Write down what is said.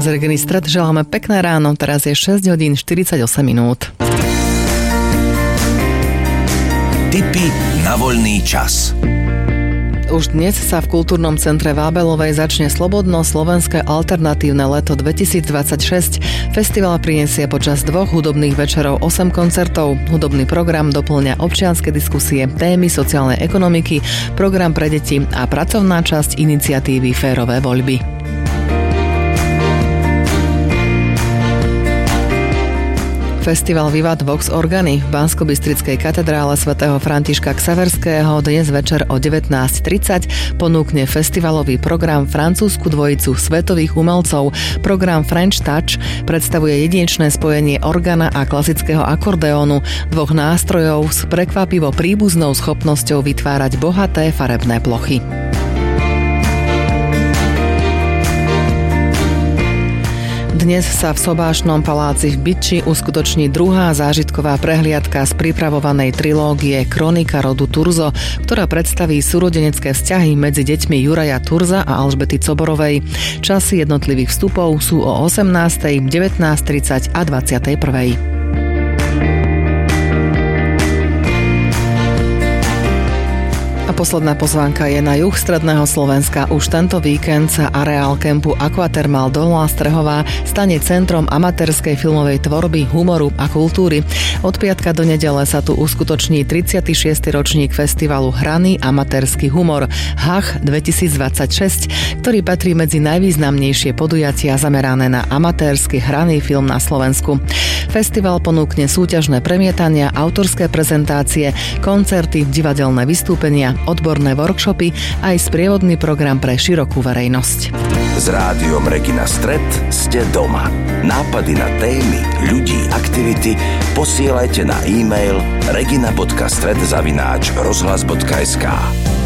Z Reginy Stred želáme pekné ráno, teraz je 6 hodín 48 minút. Tipy na voľný čas. Už dnes sa v kultúrnom centre Vábelovej začne Slobodno slovenské alternatívne leto 2026. Festival prinesie počas 2 hudobných večerov 8 koncertov. Hudobný program doplňa občianske diskusie, témy sociálnej ekonomiky, program pre deti a pracovná časť iniciatívy Férové voľby. Festival Vivat Vox Organi v Banskobystrickej katedrále svätého Františka Xaverského dnes večer o 19:30 ponúkne festivalový program francúzsku dvojicu svetových umelcov. Program French Touch predstavuje jedinečné spojenie organa a klasického akordeónu, dvoch nástrojov s prekvapivo príbuznou schopnosťou vytvárať bohaté farebné plochy. Dnes sa v Sobášnom paláci v Bytči uskutoční druhá zážitková prehliadka z pripravovanej trilógie Kronika rodu Turzo, ktorá predstaví súrodenecké vzťahy medzi deťmi Juraja Turza a Alžbety Coborovej. Časy jednotlivých vstupov sú o 18., 19:30 a 21:00. A posledná pozvánka je na juh stredného Slovenska. Už tento víkend sa areál kempu Aquatermal Dolná Strehová stane centrom amatérskej filmovej tvorby, humoru a kultúry. Od piatka do nedele sa tu uskutoční 36. ročník festivalu Hraný amatérsky humor HAH 2026, ktorý patrí medzi najvýznamnejšie podujatia zamerané na amatérsky hraný film na Slovensku. Festival ponúkne súťažné premietania, autorské prezentácie, koncerty, divadelné vystúpenia, odborné workshopy aj sprievodný program pre širokú verejnosť. S rádiom Regina Stred ste doma. Nápady na témy, ľudí, aktivity posielajte na e-mail regina.stred@rozhlas.sk.